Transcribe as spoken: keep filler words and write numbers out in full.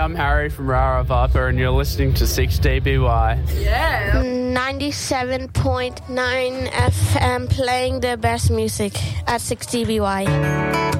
I'm Harry from Rara Viper, and you're listening to six D B Y. Yeah. ninety-seven point nine F M playing the best music at six D B Y.